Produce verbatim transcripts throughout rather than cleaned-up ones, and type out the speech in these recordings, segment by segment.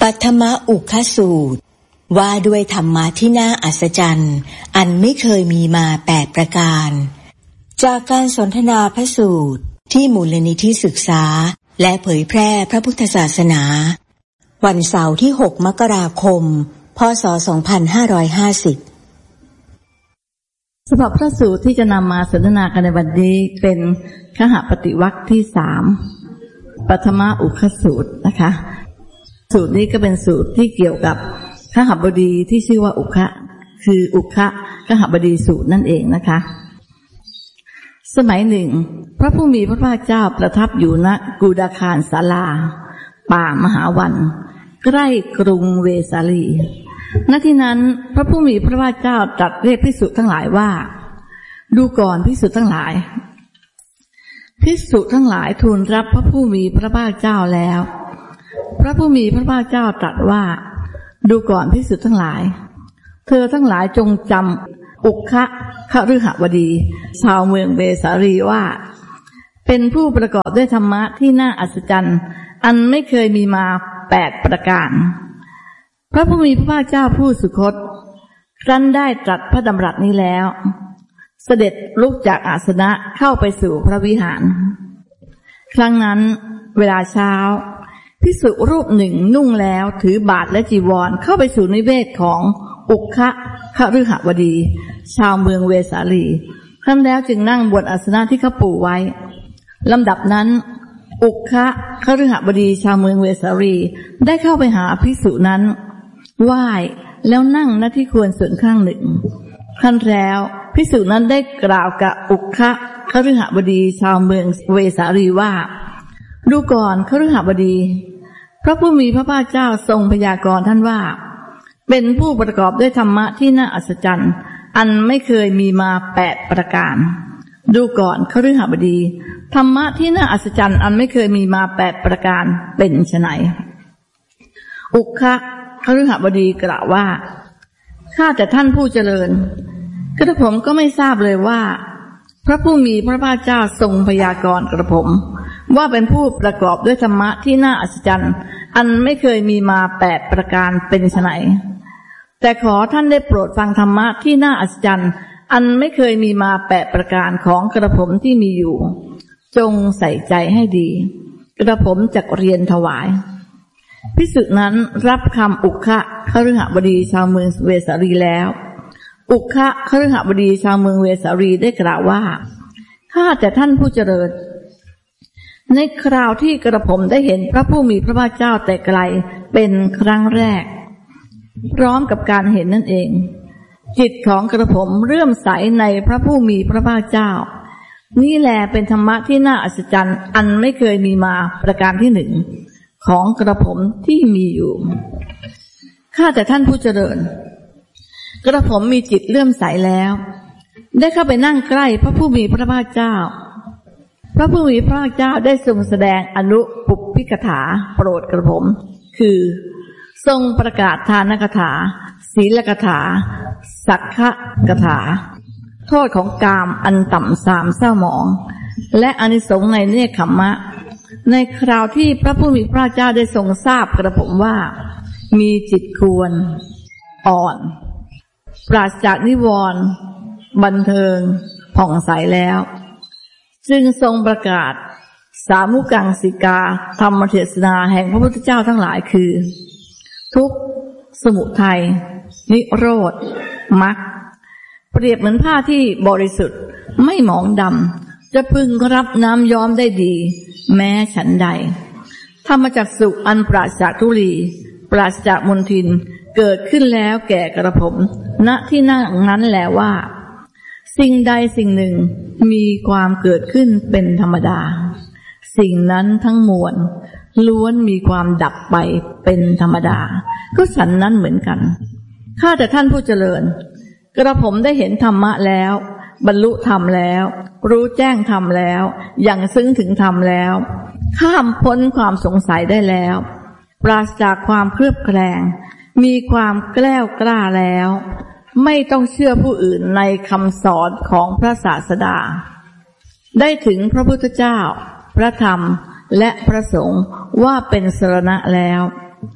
ปัทมอุคสูตรว่าด้วยธรรมะที่น่าอัศจรรย์อันไม่เคยมีมาแปดประการจากการสนทนาพระสูตรที่มูลนิธิศึกษาและเผยแพร่พระพุทธศาสนาวันเสาร์ที่หกมกราคมพ.ศ. สองพันห้าร้อยห้าสิบสำหรับพระสูตรที่จะนำมาสนทนากันในวันนี้เป็นคหปฏิวรรคที่สามปัทมอุคสูตรนะคะสูตรนี้ก็เป็นสูตรที่เกี่ยวกับคหบดีที่ชื่อว่าอุคะคืออุคะคหบดีสูตรนั่นเองนะคะสมัยหนึ่งพระผู้มีพระภาคเจ้าประทับอยู่ณกูดาคารศาลาป่ามหาวันใกล้กรุงเวสาลีณที่นั้นพระผู้มีพระภาคเจ้าตรัสเรียกภิกษุทั้งหลายว่าดูก่อนภิกษุทั้งหลายภิกษุทั้งหลายทูลรับพระผู้มีพระภาคเจ้าแล้วพระผู้มีพระภาคเจ้าตรัสว่าดูก่อนภิกษุทั้งหลายเธอทั้งหลายจงจำอุคะคฤหบดีชาวเมืองเวสาลีว่าเป็นผู้ประกอบด้วยธรรมะที่น่าอัศจรรย์อันไม่เคยมีมาแปดประการพระผู้มีพระภาคเจ้าผู้สุคตครั้นได้ตรัสพระดำรัสนี้แล้วเสด็จลุกจากอาสนะเข้าไปสู่พระวิหารครั้งนั้นเวลาเช้าภิกษุรูปหนึ่งนุ่งแล้วถือบาตรและจีวรเข้าไปสู่นิเวศของอุคะคฤหบดีชาวเมืองเวสาลีครั้นแล้วจึงนั่งบนอาสนะที่เขาปูไว้ลำดับนั้นอุคะคฤหบดีชาวเมืองเวสาลีได้เข้าไปหาภิกษุนั้นไหว้แล้วนั่งณที่ควรส่วนข้างหนึ่งครั้นแล้วภิกษุนั้นได้กล่าวกับอุคะคฤหบดีชาวเมืองเวสาลีว่าดูก่อนคฤหบดีพระผู้มีพระภาคเจ้าทรงพยากรณ์ท่านว่าเป็นผู้ประกอบด้วยธรรมะที่น่าอัศจรรย์อันไม่เคยมีมาแปดประการดูก่อนคฤหบดีธรรมะที่น่าอัศจรรย์อันไม่เคยมีมาแปดประการเป็นไฉนอุคะคฤหบดีกล่าวว่าข้าแต่ท่านผู้เจริญกระผมก็ไม่ทราบเลยว่าพระผู้มีพระภาคเจ้าทรงพยากรณ์กระผมว่าเป็นผู้ประกอบด้วยธรรมะที่น่าอัศจรรย์อันไม่เคยมีมาแปดประการเป็นไฉนแต่ขอท่านได้โปรดฟังธรรมะที่น่าอัศจรรย์อันไม่เคยมีมาแปดประการของกระผมที่มีอยู่จงใส่ใจให้ดีกระผมจักเรียนถวายภิกษุนั้นรับคำอุคะคฤหบดีชาวเมืองเวสาลีแล้วอุคะคฤหบดีชาวเมืองเวสาลีได้กล่าวว่าข้าแต่ท่านผู้เจริญในคราวที่กระผมได้เห็นพระผู้มีพระภาคเจ้าแต่ไกลเป็นครั้งแรกพร้อมกับการเห็นนั่นเองจิตของกระผมเลื่อมใสในพระผู้มีพระภาคเจ้านี่แลเป็นธรรมะที่น่าอัศจรรย์อันไม่เคยมีมาประการที่หนึ่งของกระผมที่มีอยู่ข้าแต่ท่านผู้เจริญกระผมมีจิตเลื่อมใสแล้วได้เข้าไปนั่งใกล้พระผู้มีพระภาคเจ้าพระผู้มีพระภาคเจ้าได้ทรงแสดงอนุปุพพิกถาโปรดกระผมคือทรงประกาศทานกถาศีลกถาสักขะกถาโทษของกามอันต่ำทรามเศร้าหมองและอานิสงส์ในเนกขัมมะในคราวที่พระผู้มีพระภาคเจ้าได้ทรงทราบกระผมว่ามีจิตควรอ่อนปราศจากนิวรณ์บันเทิงผ่องใสแล้วจึงทรงประกาศสามุกังสิกาธรรมเทศนาแห่งพระพุทธเจ้าทั้งหลายคือทุกข์สมุทัยนิโรธมรรคเปรียบเหมือนผ้าที่บริสุทธิ์ไม่หมองดำจะพึงรับน้ำย้อมได้ดีแม้ฉันใดธรรมจักษุอันปราศจากทุลีปราศจากมลทินเกิดขึ้นแล้วแก่กระผมณที่นั่งนั้นแลว่าสิ่งใดสิ่งหนึ่งมีความเกิดขึ้นเป็นธรรมดาสิ่งนั้นทั้งมวลล้วนมีความดับไปเป็นธรรมดาก็ฉันนั้นเหมือนกันข้าแต่ท่านผู้เจริญกระผมได้เห็นธรรมะแล้วบรรลุธรรมแล้วรู้แจ้งธรรมแล้วอย่างซึ้งถึงธรรมแล้วข้ามพ้นความสงสัยได้แล้วปราศจากความเคลือบแคลงมีความแกล้วกล้าแล้วไม่ต้องเชื่อผู้อื่นในคำสอนของพระศาสดาได้ถึงพระพุทธเจ้าพระธรรมและพระสงฆ์ว่าเป็นสรณะแล้ว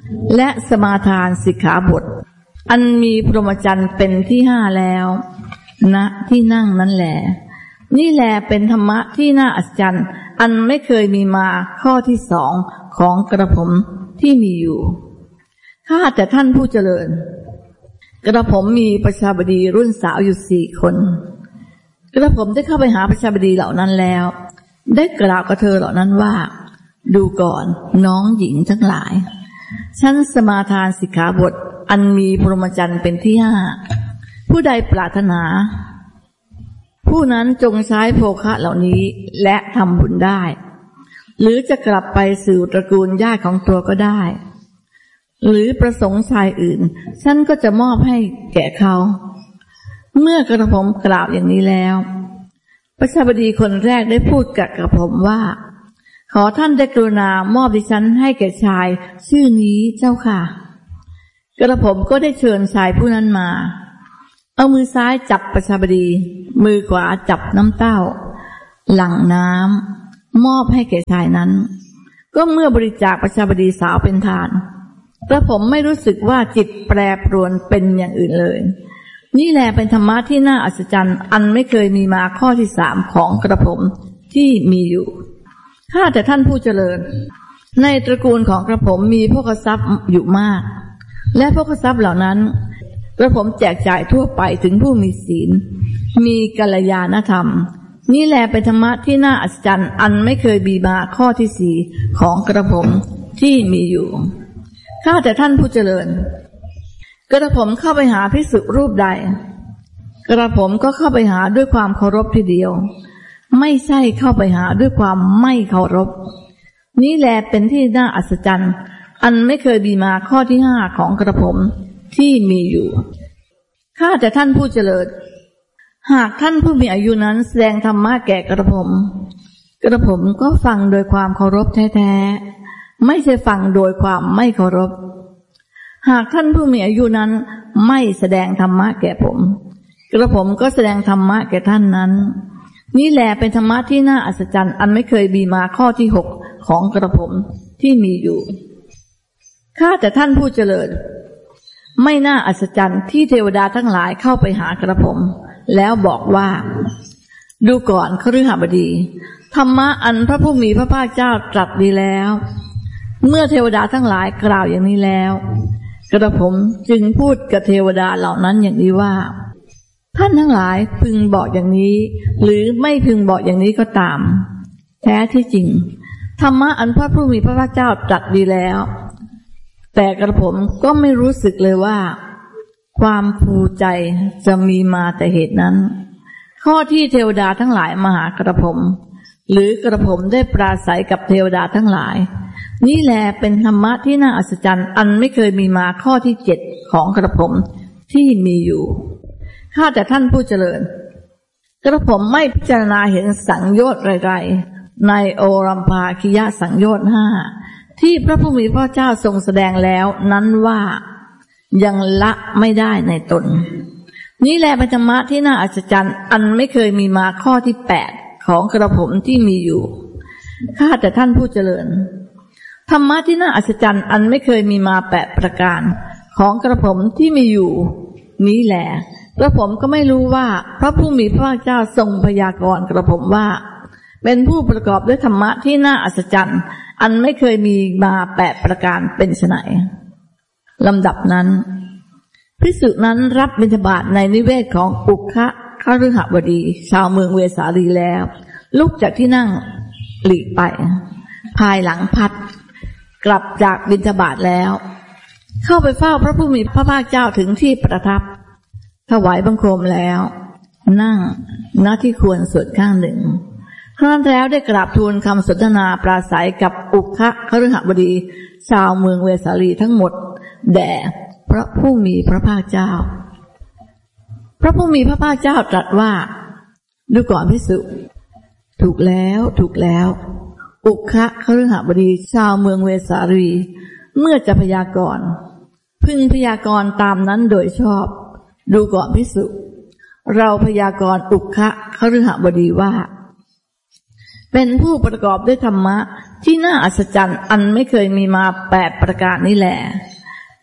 และสมาทานสิกขาบทอันมีพรหมจรรย์เป็นที่ห้าแล้วณที่นั่งนั้นแหละนี่แลเป็นธรรมะที่น่าอัศจรรย์อันไม่เคยมีมาข้อที่สองของกระผมที่มีอยู่ข้าแต่ท่านผู้เจริญกระผมมีประชาบดีรุ่นสาวอยู่สี่คนกระผมได้เข้าไปหาประชาบดีเหล่านั้นแล้วได้กล่าวกับเธอเหล่านั้นว่าดูก่อนน้องหญิงทั้งหลายฉันสมาทานสิกขาบทอันมีพรหมจรรย์เป็นที่ห้าผู้ใดปรารถนาผู้นั้นจงใช้โภคะเหล่านี้และทำบุญได้หรือจะกลับไปสู่ตระกูลญาติของตัวก็ได้หรือประสงค์ชายอื่นฉันก็จะมอบให้แก่เขาเมื่อกระผมกล่าวอย่างนี้แล้วประชาบดีคนแรกได้พูดกับกระผมว่าขอท่านได้กรุณามอบดิฉันให้แก่ชายชื่อนี้เจ้าค่ะกระผมก็ได้เชิญชายผู้นั้นมาเอามือซ้ายจับประชาบดีมือขวาจับน้ำเต้าหลั่งน้ำมอบให้แก่ชายนั้นก็เมื่อบริจาคประชาบดีสาวเป็นทานกระผมไม่รู้สึกว่าจิตแปรปรวนเป็นอย่างอื่นเลยนี่แหละเป็นธรรมะที่น่าอัศจรรย์อันไม่เคยมีมาข้อที่สามของกระผมที่มีอยู่ข้าแต่ท่านผู้เจริญในตระกูลของกระผมมีโภคทรัพย์อยู่มากและโภคทรัพย์เหล่านั้นกระผมแจกจ่ายทั่วไปถึงผู้มีศีลมีกัลยาณธรรมนี่แหละเป็นธรรมะที่น่าอัศจรรย์อันไม่เคยมีมาข้อที่สี่ของกระผมที่มีอยู่ข้าแต่ท่านผู้เจริญกระผมเข้าไปหาภิกษุรูปใดกระผมก็เข้าไปหาด้วยความเคารพทีเดียวไม่ใช่เข้าไปหาด้วยความไม่เคารพนี่แหละเป็นที่น่าอัศจรรย์อันไม่เคยมีมาข้อที่ห้าของกระผมที่มีอยู่ข้าแต่ท่านผู้เจริญหากท่านผู้มีอายุนั้นแสดงธรรมะแก่กระผมกระผมก็ฟังโดยความเคารพแท้ๆไม่ใช่ฟังโดยความไม่เคารพหากท่านผู้มีอายุนั้นไม่แสดงธรรมะแก่ผมกระผมก็แสดงธรรมะแก่ท่านนั้นนี่แหละเป็นธรรมะที่น่าอัศจรรย์อันไม่เคยมีมาข้อที่หกของกระผมที่มีอยู่ข้าแต่ท่านผู้เจริญไม่น่าอัศจรรย์ที่เทวดาทั้งหลายเข้าไปหากระผมแล้วบอกว่าดูก่อนคฤหบดีธรรมะอันพระผู้มีพระภาคเจ้าตรัสดีแล้วเมื่อเทวดาทั้งหลายกล่าวอย่างนี้แล้วกระผมจึงพูดกับเทวดาเหล่านั้นอย่างนี้ว่าท่านทั้งหลายพึงบอกอย่างนี้หรือไม่พึงบอกอย่างนี้ก็ตามแท้ที่จริงธรรมะอันพระผู้มีพระภาคเจ้าตรัสดีแล้วแต่กระผมก็ไม่รู้สึกเลยว่าความภูใจจะมีมาแต่เหตุนั้นข้อที่เทวดาทั้งหลายมาหากระผมหรือกระผมได้ปราศัยกับเทวดาทั้งหลายนี่แลเป็นธรรมะที่น่าอัศจรรย์อันไม่เคยมีมาข้อที่เจ็ดของกระผมที่มีอยู่ข้าแต่ท่านผู้เจริญกระผมไม่พิจารณาเห็นสังโยชน์ไรๆในโอรัมภาคิยสังโยชน์ห้าที่พระผู้มีพระเจ้าทรงแสดงแล้วนั้นว่ายังละไม่ได้ในตนนี่แหละเป็นธรรมะที่น่าอัศจรรย์อันไม่เคยมีมาข้อที่แปดของกระผมที่มีอยู่ข้าแต่ท่านผู้เจริญธรรมะที่น่าอัศจรรย์อันไม่เคยมีมาแปดประการของกระผมที่มีอยู่นี้แหละกระผมก็ไม่รู้ว่าพระผู้มีพระภาคเจ้าทรงพยากรณ์กระผมว่าเป็นผู้ประกอบด้วยธรรมะที่น่าอัศจรรย์อันไม่เคยมีมาแปดประการเป็นไฉนลำดับนั้นภิกษุนั้นรับบิณฑบาตในนิเวศของอุคคะคฤหบดีชาวเมืองเวสาลีแล้วลุกจากที่นั่งหลีกไปภายหลังพัดกลับจากบิณฑบาตแล้วเข้าไปเฝ้าพระผู้มีพระภาคเจ้าถึงที่ประทับถวายบังคมแล้วนั่งณที่ควรส่วนข้างหนึ่งครั้นแล้วได้กราบทูลคำสนทนาปราศัยกับอุคคะคฤหบดีชาวเมืองเวสาลีทั้งหมดแด่พระผู้มีพระภาคเจ้าพระผู้มีพระภาคเจ้าตรัสว่าดูก่อนภิกษุถูกแล้วถูกแล้วอุคคะคฤหบดีชาวเมืองเวสาลีเมื่อจะพยากรณ์พึงพยากรณ์ตามนั้นโดยชอบดูก่อนภิกษุเราพยากรณ์อุคคะคฤหบดีว่าเป็นผู้ประกอบด้วยธรรมะที่น่าอัศจรรย์อันไม่เคยมีมาแปดประการนี้แหละ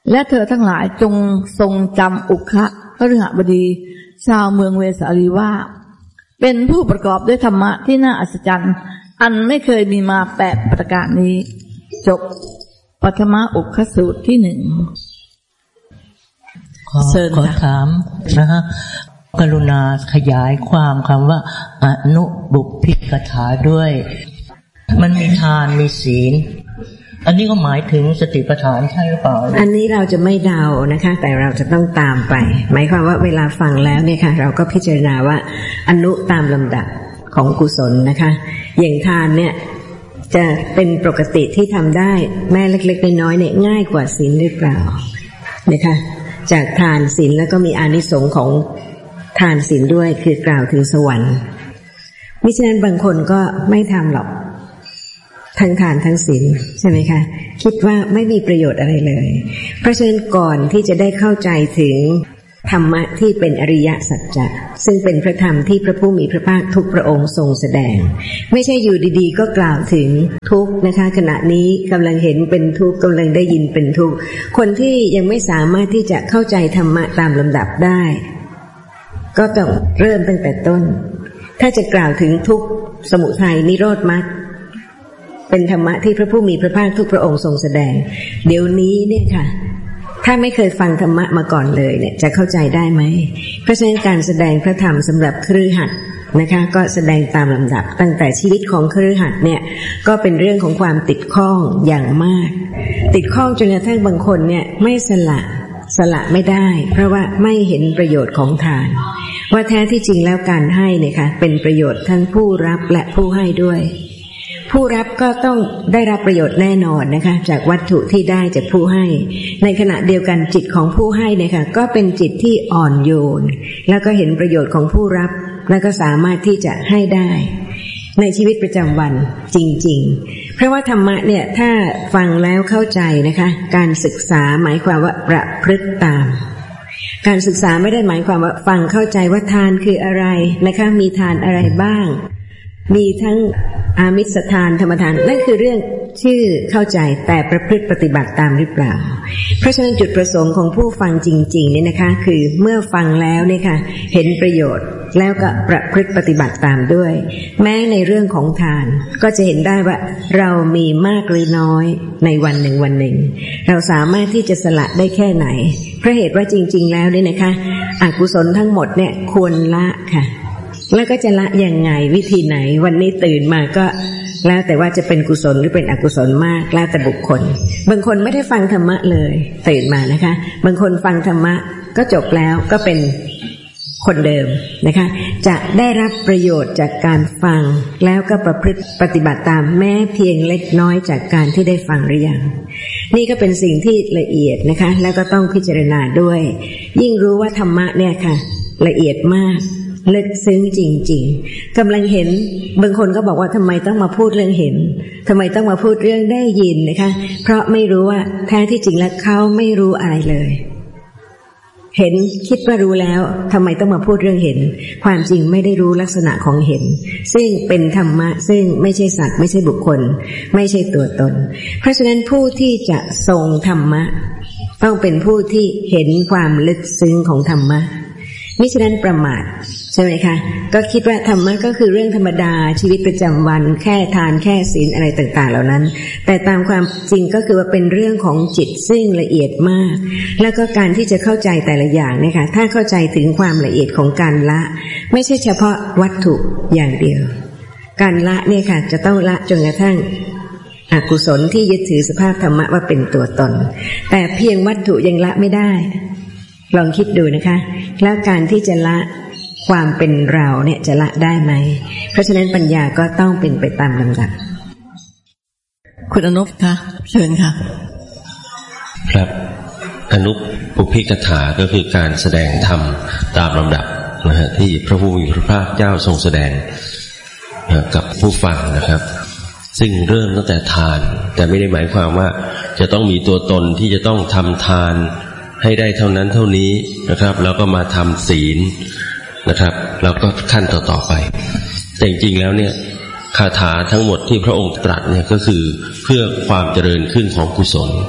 และเธอทั้งหลายจงทรงจำอุคะพฤหบดีชาวเมืองเวสาลีว่าเป็นผู้ประกอบด้วยธรรมะที่น่าอัศจรรย์อันไม่เคยมีมาแปดประการนี้จบปฐมอุคสูตรที่หนึ่งขอขอถามนะฮะกรุณาขยายความคำว่าอนุบุพพิกถาด้วยมันมีทานมีศีลอันนี้ก็หมายถึงสติปัฏฐานใช่หรือเปล่าอันนี้เราจะไม่เดานะคะแต่เราจะต้องตามไปหมายความว่าเวลาฟังแล้วเนี่ยค่ะเราก็พิจารณาว่าอนุตามลำดับของกุศลนะคะอย่างทานเนี่ยจะเป็นปกติที่ทำได้แม้เล็กๆน้อยๆเนี่ยง่ายกว่าศีลหรือเปล่านะคะจากทานศีลแล้วก็มีอานิสงส์ของทานศีลด้วยคือกล่าวถึงสวรรค์มิฉะนั้นบางคนก็ไม่ทำหรอกทั้งทานทั้งศีลใช่ไหมคะคิดว่าไม่มีประโยชน์อะไรเลยเพราะฉะนั้นก่อนที่จะได้เข้าใจถึงธรรมะที่เป็นอริยสัจจะซึ่งเป็นพระธรรมที่พระผู้มีพระภาคทุกพระองค์ทรงแสดงไม่ใช่อยู่ดีๆก็กล่าวถึงทุกข์นะคะขณะนี้กำลังเห็นเป็นทุกข์กำลังได้ยินเป็นทุกข์คนที่ยังไม่สามารถที่จะเข้าใจธรรมะตามลำดับได้ก็ต้องเริ่มตั้งแต่ต้นถ้าจะกล่าวถึงทุกข์สมุทัยนิโรธมรรคเป็นธรรมะที่พระผู้มีพระภาคทุกพระองค์ทรงแสดงเดี๋ยวนี้เนี่ยค่ะถ้าไม่เคยฟังธรรมะมาก่อนเลยเนี่ยจะเข้าใจได้ไหมเพราะฉะนั้นการแสดงพระธรรมสำหรับคฤหัสถ์นะคะก็แสดงตามลำดับตั้งแต่ชีวิตของคฤหัสถ์เนี่ยก็เป็นเรื่องของความติดข้องอย่างมากติดข้องจนกระทั่งบางคนเนี่ยไม่สละสละไม่ได้เพราะว่าไม่เห็นประโยชน์ของทานว่าแท้ที่จริงแล้วการให้เนี่ยค่ะเป็นประโยชน์ทั้งผู้รับและผู้ให้ด้วยผู้รับก็ต้องได้รับประโยชน์แน่นอนนะคะจากวัตถุที่ได้จากผู้ให้ในขณะเดียวกันจิตของผู้ให้เนี่ยค่ะก็เป็นจิตที่อ่อนโยนแล้วก็เห็นประโยชน์ของผู้รับแล้วก็สามารถที่จะให้ได้ในชีวิตประจำวันจริงๆเพราะว่าธรรมะเนี่ยถ้าฟังแล้วเข้าใจนะคะการศึกษาหมายความว่าประพฤติตามการศึกษาไม่ได้หมายความว่าฟังเข้าใจว่าทานคืออะไรนะคะมีทานอะไรบ้างมีทั้งอามิสทานธรรมทานนั่นคือเรื่องชื่อเข้าใจแต่ประพฤติปฏิบัติตามหรือเปล่าเพราะฉะนั้นจุดประสงค์ของผู้ฟังจริงๆเนี่ยนะคะคือเมื่อฟังแล้วเนี่ยค่ะเห็นประโยชน์แล้วก็ประพฤติปฏิบัติตามด้วยแม้ในเรื่องของทานก็จะเห็นได้ว่าเรามีมากหรือน้อยในวันหนึ่งวันหนึ่งเราสามารถที่จะสละได้แค่ไหนเพราะเหตุว่าจริงๆแล้วเนี่ยนะคะอกุศลทั้งหมดเนี่ยควรละค่ะแล้วก็จะละยังไงวิธีไหนวันนี้ตื่นมาก็แล้วแต่ว่าจะเป็นกุศลหรือเป็นอกุศลมากแล้วแต่บุคคลบางคนไม่ได้ฟังธรรมะเลยตื่นมานะคะบางคนฟังธรรมะก็จบแล้วก็เป็นคนเดิมนะคะจะได้รับประโยชน์จากการฟังแล้วก็ประพฤติปฏิบัติตามแม้เพียงเล็กน้อยจากการที่ได้ฟังหรือยังนี่ก็เป็นสิ่งที่ละเอียดนะคะแล้วก็ต้องพิจารณาด้วยยิ่งรู้ว่าธรรมะเนี่ยค่ะละเอียดมากลึกซึ้งจริงๆกำลังเห็นบางคนก็บอกว่าทำไมต้องมาพูดเรื่องเห็นทำไมต้องมาพูดเรื่องได้ยินนะคะเพราะไม่รู้ว่าแท้ที่จริงแล้วเขาไม่รู้อะไรเลยเห็นคิดว่ารู้แล้วทำไมต้องมาพูดเรื่องเห็นความจริงไม่ได้รู้ลักษณะของเห็นซึ่งเป็นธรรมะซึ่งไม่ใช่สัตว์ไม่ใช่บุคคลไม่ใช่ตัวตนเพราะฉะนั้นผู้ที่จะทรงธรรมะต้องเป็นผู้ที่เห็นความลึกซึ้งของธรรมะมิฉะนั้นประมาทใช่ไหมคะก็คิดว่าธรรมะก็คือเรื่องธรรมดาชีวิตประจำวันแค่ทานแค่ศีลอะไรต่างๆเหล่านั้นแต่ตามความจริงก็คือว่าเป็นเรื่องของจิตซึ่งละเอียดมากแล้วก็การที่จะเข้าใจแต่ละอย่างนะคะถ้าเข้าใจถึงความละเอียดของการละไม่ใช่เฉพาะวัตถุอย่างเดียวการละเนี่ยค่ะจะต้องละจนกระทั่งอกุศลที่ยึดถือสภาพธรรมะว่าเป็นตัวตนแต่เพียงวัตถุยังละไม่ได้ลองคิดดูนะคะแล้วการที่จะละความเป็นเราเนี่ยจะละได้ไหมเพราะฉะนั้นปัญญาก็ต้องเป็นไปตามลำดับคุณอนุปค่ะเชิญค่ะครับอนุปุพพิกถาก็คือการแสดงธรรมตามลำดับนะฮะที่พระผู้มีพระภาคเจ้าทรงแสดงกับผู้ฟังนะครับซึ่งเริ่มตั้งแต่ทานแต่ไม่ได้หมายความว่าจะต้องมีตัวตนที่จะต้องทำทานให้ได้เท่านั้นเท่านี้นะครับแล้วก็มาทำศีลนะครับแล้วก็ขั้นต่อๆไปแต่จริงๆแล้วเนี่ยคาถาทั้งหมดที่พระองค์ตรัสเนี่ยก็คือเพื่อความเจริญขึ้นของกุศล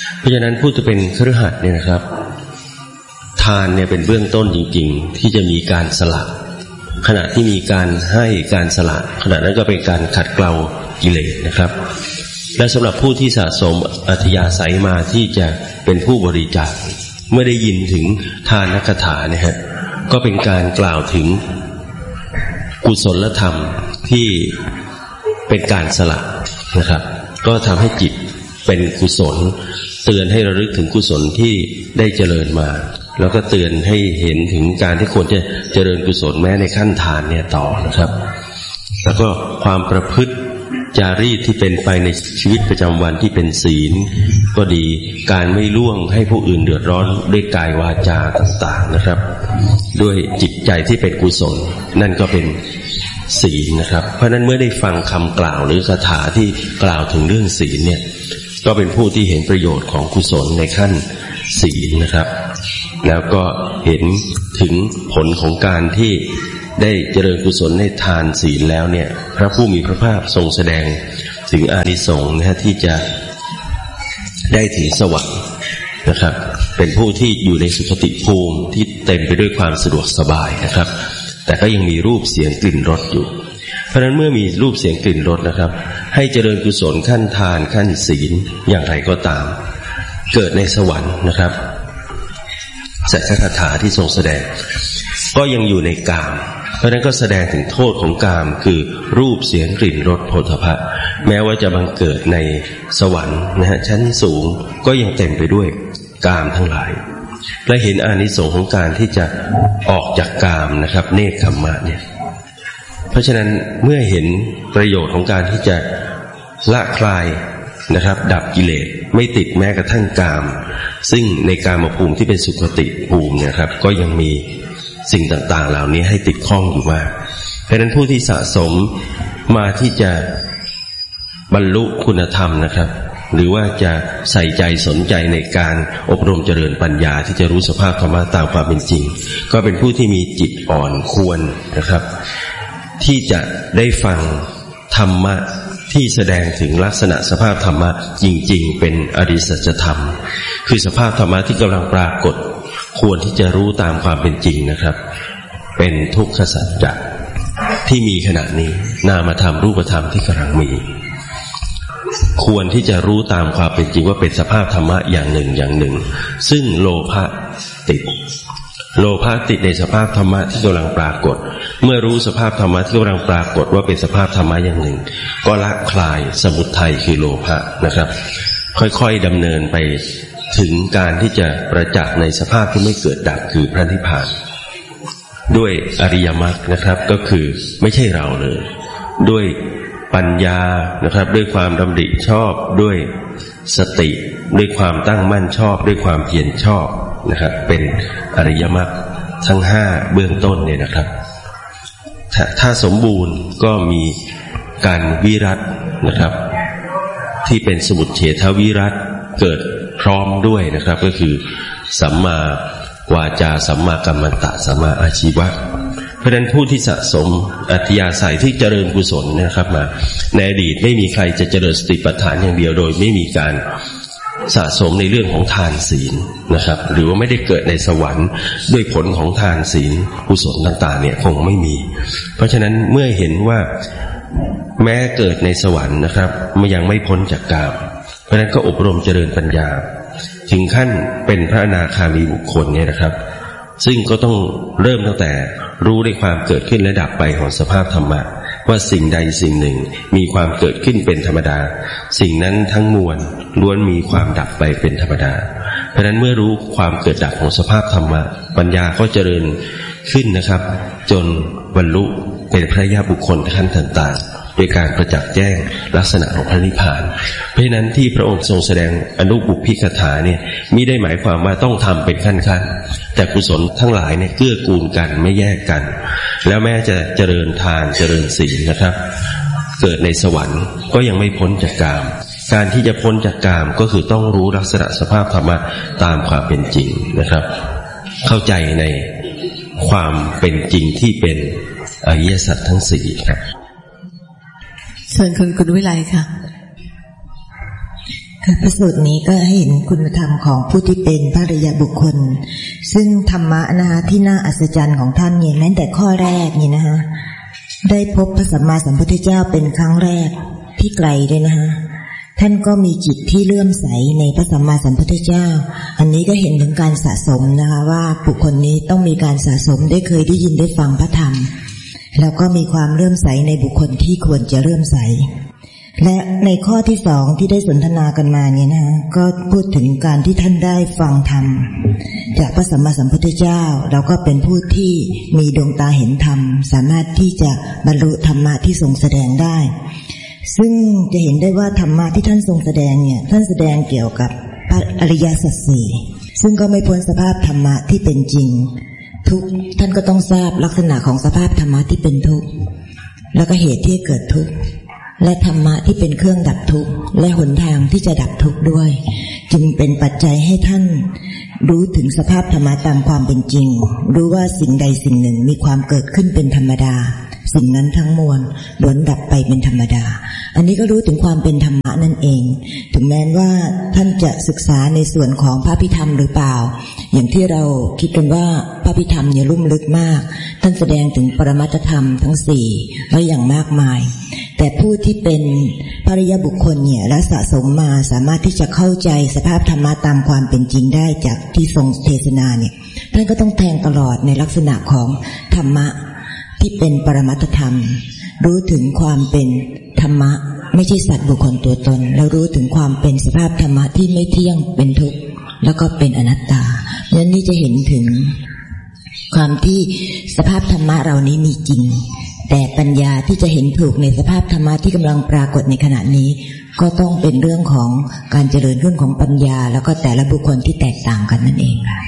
เพราะฉะนั้นผู้จะเป็นคฤหัสถ์เนี่ยนะครับทานเนี่ยเป็นเบื้องต้นจริงๆที่จะมีการสละขณะที่มีการให้การสละขณะนั้นก็เป็นการขัดเกลากิเลสนะครับและสำหรับผู้ที่สะสมอัธยาศัยมาที่จะเป็นผู้บริจาคเมื่อได้ยินถึงทานคถาเนี่ยฮะก็เป็นการกล่าวถึงกุศลธรรมที่เป็นการสละนะครับก็ทำให้จิตเป็นกุศลเตือนให้ระลึกถึงกุศลที่ได้เจริญมาแล้วก็เตือนให้เห็นถึงการที่ควรจะเจริญกุศลแม้ในขั้นทานเนี่ยต่อนะครับแล้วก็ความประพฤติจารีตที่เป็นไปในชีวิตประจำวันที่เป็นศีลก็ดีการไม่ล่วงให้ผู้อื่นเดือดร้อนด้วยกายวาจาต่างๆนะครับด้วยจิตใจที่เป็นกุศลนั่นก็เป็นศีลนะครับเพราะนั้นเมื่อได้ฟังคำกล่าวหรือคาถาที่กล่าวถึงเรื่องศีลเนี่ยก็เป็นผู้ที่เห็นประโยชน์ของกุศลในขั้นศีลนะครับแล้วก็เห็นถึงผลของการที่ได้เจริญกุศลในทานศีลแล้วเนี่ยพระผู้มีพระภาคทรงแสดงถึงอานิสงส์นะฮะที่จะได้ถึงสวรรค์นะครับเป็นผู้ที่อยู่ในสุคติภูมิที่เต็มไปด้วยความสะดวกสบายนะครับแต่ก็ยังมีรูปเสียงกลิ่นรสอยู่เพราะฉะนั้นเมื่อมีรูปเสียงกลิ่นรสนะครับให้เจริญกุศลขั้นทานขั้นศีลอย่างไรก็ตามเกิดในสวรรค์นะครับสัจจคาถาที่ทรงแสดงก็ยังอยู่ในกามเพราะนั้นก็แสดงถึงโทษของกามคือรูปเสียงกลิ่นรสโผฏฐัพพะแม้ว่าจะบังเกิดในสวรรค์นะฮะชั้นสูงก็ยังเต็มไปด้วยกามทั้งหลายและเห็นอานิสงส์ของการที่จะออกจากกามนะครับเนกขัมมะเนี่ยเพราะฉะนั้นเมื่อเห็นประโยชน์ของการที่จะละคลายนะครับดับกิเลสไม่ติดแม้กระทั่งกามซึ่งในกามภูมิที่เป็นสุคติภูมิเนี่ยครับก็ยังมีสิ่งต่างๆเหล่านี้ให้ติดข้องอยู่มากเพราะฉะนั้นผู้ที่สะสมมาที่จะบรรลุคุณธรรมนะครับหรือว่าจะใส่ใจสนใจในการอบรมเจริญปัญญาที่จะรู้สภาพธรรมะตามความเป็นจริงก็เป็นผู้ที่มีจิตอ่อนควรนะครับที่จะได้ฟังธรรมะที่แสดงถึงลักษณะสภาพธรรมะจริงๆเป็นอริยสัจธรรมคือสภาพธรรมะที่กำลังปรากฏควรที่จะรู้ตามความเป็นจริงนะครับเป็นทุกขสัจจะที่มีขณะนี้นามธรรมรูปธรรมที่กำลังมีควรที่จะรู้ตามความเป็นจริงว่าเป็นสภาพธรรมะอย่างหนึ่งอย่างหนึ่งซึ่งโลภะติดโลภะติดในสภาพธรรมะที่กำลังปรากฏเมื่อรู้สภาพธรรมะที่กำลังปรากฏว่าเป็นสภาพธรรมะอย่างหนึ่งก็ละคลายสมุทัยคือโลภะนะครับค่อยๆดำเนินไปถึงการที่จะประจักษ์ในสภาพที่ไม่เกิดดับคือพระนิพพานด้วยอริยมรรคนะครับก็คือไม่ใช่เราเลยด้วยปัญญานะครับด้วยความดำริชอบด้วยสติด้วยความตั้งมั่นชอบด้วยความเพียรชอบนะครับเป็นอริยมรรคทั้งห้าเบื้องต้นเนี่ยนะครับถ้า, ถ้าสมบูรณ์ก็มีการวิรัตินะครับที่เป็นสมุจเฉทวิรัติเกิดพร้อมด้วยนะครับก็คือสัมมาวาจาสัมมากัมมันตะสัมมาอาชีวะเพราะฉะนั้นผู้ที่สะสมอัธยาศัยที่เจริญกุศลนะครับมาในอดีตไม่มีใครจะเจริญสติปัฏฐานอย่างเดียวโดยไม่มีการสะสมในเรื่องของทานศีลนะครับหรือว่าไม่ได้เกิดในสวรรค์ด้วยผลของทานศีลกุศลต่างๆเนี่ยคงไม่มีเพราะฉะนั้นเมื่อเห็นว่าแม้เกิดในสวรรค์นะครับมันยังไม่พ้นจากกามเพราะฉะนั้นก็อบรมเจริญปัญญาถึงขั้นเป็นพระอนาคามีบุคคลเนี่ยนะครับซึ่งก็ต้องเริ่มตั้งแต่รู้ในความเกิดขึ้นและดับไปของสภาพธรรมะว่าสิ่งใดสิ่งหนึ่งมีความเกิดขึ้นเป็นธรรมดาสิ่งนั้นทั้งมวลล้วนมีความดับไปเป็นธรรมดาเพราะฉะนั้นเมื่อรู้ความเกิดดับของสภาพธรรมะปัญญาก็เจริญขึ้นนะครับจนบรรลุเป็นพระญาบุคคลขั้นต่างๆโดยการประจักษ์แจ้งลักษณะของพระนิพพานเพราะฉะนั้นที่พระองค์ทรงแสดงอนุบุพพิกถาเนี่ยมิได้หมายความว่าต้องทำเป็นขั้นๆแต่กุศลทั้งหลายเนี่ยเกื้อกูลกันไม่แยกกันแล้วแม้จะเจริญทานเจริญศีลนะครับเกิดในสวรรค์ก็ยังไม่พ้นจากกามการที่จะพ้นจากกามก็คือต้องรู้ลักษณะสภาพธรรมะตามความเป็นจริงนะครับเข้าใจในความเป็นจริงที่เป็นอริยสัจทั้งสี่ครับเชิญคุณกุลวิไลค่ะค่ะพระสูตรนี้ก็ให้เห็นคุณธรรมของผู้ที่เป็นพระอริยบุคคลซึ่งธรรมะนะคะที่น่าอัศจรรย์ของท่านเนี่ยแม้แต่ข้อแรกนี่นะคะได้พบพระสัมมาสัมพุทธเจ้าเป็นครั้งแรกที่ไกลด้วยนะคะท่านก็มีจิตที่เลื่อมใสในพระสัมมาสัมพุทธเจ้าอันนี้ก็เห็นถึงการสะสมนะคะว่าบุคคลนี้ต้องมีการสะสมได้เคยได้ยินได้ฟังพระธรรมแล้วก็มีความเลื่อมใสในบุคคลที่ควรจะเลื่อมใสและในข้อที่สองที่ได้สนทนากันมาเนี่ยนะก็พูดถึงการที่ท่านได้ฟังธรรมจากพระสัมมาสัมพุทธเจ้าแล้วก็เป็นผู้ที่มีดวงตาเห็นธรรมสามารถที่จะบรรลุธรรมะที่ทรงแสดงได้ซึ่งจะเห็นได้ว่าธรรมะที่ท่านทรงแสดงเนี่ยท่านแสดงเกี่ยวกับพระอริยสัจสี่ซึ่งก็ไม่พ้นสภาพธรรมะที่เป็นจริงทุกท่านก็ต้องทราบลักษณะของสภาพธรรมะที่เป็นทุกข์แล้วก็เหตุที่เกิดทุกข์และธรรมะที่เป็นเครื่องดับทุกข์และหนทางที่จะดับทุกข์ด้วยจึงเป็นปัจจัยให้ท่านรู้ถึงสภาพธรรมะตามความเป็นจริงรู้ว่าสิ่งใดสิ่งหนึ่งมีความเกิดขึ้นเป็นธรรมดาสิ่งนั้นทั้งมวลล้วนดับไปเป็นธรรมดาอันนี้ก็รู้ถึงความเป็นธรรมะนั่นเองถึงแม้ว่าท่านจะศึกษาในส่วนของพระพิธรรมหรือเปล่าอย่างที่เราคิดกันว่าพระพิธรรมเนี่ยลุ่มลึกมากท่านแสดงถึงปรมัตถธรรมทั้งสี่ไว้อย่างมากมายแต่ผู้ที่เป็นพระอริยบุคคลเนี่ยและสะสมมาสามารถที่จะเข้าใจสภาพธรรมะตามความเป็นจริงได้จากที่ทรงเทศนาเนี่ยท่านก็ต้องแทงตลอดในลักษณะของธรรมะที่เป็นปรมัตถธรรมรู้ถึงความเป็นธรรมะไม่ใช่สัตว์บุคคลตัวตนแล้วรู้ถึงความเป็นสภาพธรรมะที่ไม่เที่ยงเป็นทุกข์แล้วก็เป็นอนัตตาเพราะฉะนั้นนี่จะเห็นถึงความที่สภาพธรรมะเรานี้มีจริงแต่ปัญญาที่จะเห็นถูกในสภาพธรรมะที่กำลังปรากฏในขณะนี้ก็ต้องเป็นเรื่องของการเจริญขึ้นของปัญญาแล้วก็แต่ละบุคคลที่แตกต่างกันนั่นเองค่ะ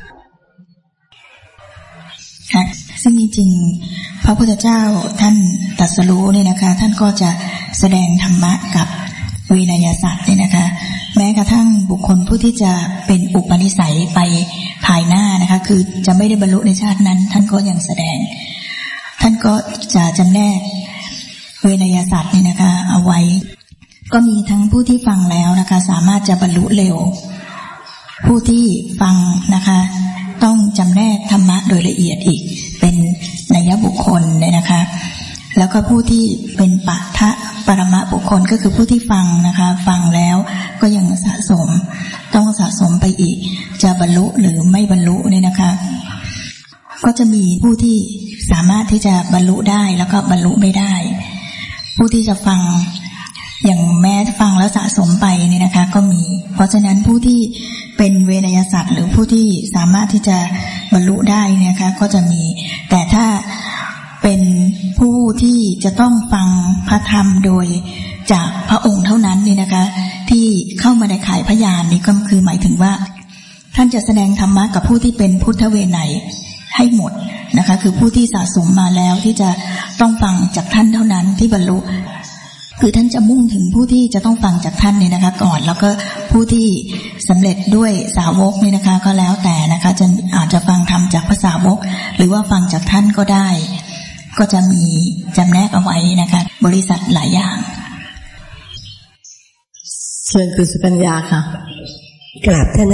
ค่ะซึ่งจริงๆพระพุทธเจ้าท่านตรัสรู้เนี่ยนะคะท่านก็จะแสดงธรรมะกับเวนยสัตว์เนี่ยนะคะแม้กระทั่งบุคคลผู้ที่จะเป็นอุปนิสัยไปภายหน้านะคะคือจะไม่ได้บรรลุในชาตินั้นท่านก็ยังแสดงท่านก็จะจำแนกเวนยสัตว์เนี่ยนะคะเอาไว้ก็มีทั้งผู้ที่ฟังแล้วนะคะสามารถจะบรรลุเร็วผู้ที่ฟังนะคะต้องจำแนกธรรมะโดยละเอียดอีกเป็นนัยบุคคลเนี่ยนะคะแล้วก็ผู้ที่เป็นปะทะปรมะบุคคลก็คือผู้ที่ฟังนะคะฟังแล้วก็ยังสะสมต้องสะสมไปอีกจะบรรลุหรือไม่บรรลุเนี่ยนะคะก็จะมีผู้ที่สามารถที่จะบรรลุได้แล้วก็บรรลุไม่ได้ผู้ที่จะฟังอย่างแม้ฟังแล้วสะสมไปเนี่ยนะคะก็มีเพราะฉะนั้นผู้ที่เป็นเวนยสัตว์หรือผู้ที่สามารถที่จะบรรลุได้เนี่ยนะคะก็จะมีแต่ถ้าเป็นผู้ที่จะต้องฟังพระธรรมโดยจากพระองค์เท่านั้นนี่นะคะที่เข้ามาในข่ายพยานนี่ก็คือหมายถึงว่าท่านจะแสดงธรรมะกับผู้ที่เป็นพุทธเวไนยให้หมดนะคะคือผู้ที่สะสมมาแล้วที่จะต้องฟังจากท่านเท่านั้นที่บรรลุคือท่านจะมุ่งถึงผู้ที่จะต้องฟังจากท่านเนี่ยนะคะก่อนแล้วก็ผู้ที่สำเร็จด้วยสาวกเนี่ยนะคะก็แล้วแต่นะคะจะอาจจะฟังธรรมจากพระสาวกหรือว่าฟังจากท่านก็ได้ก็จะมีจำแนกเอาไว้นะคะบริษัทหลายอย่างเชิญคุณสุกัญญาค่ะกราบท่าน